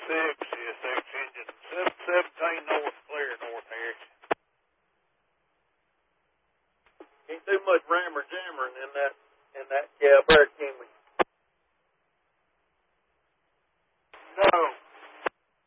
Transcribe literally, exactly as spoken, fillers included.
six, yes, six engine. seven seventeen North Clear, North Harris. Ain't too much rammer jammering in that in that cab there, can we?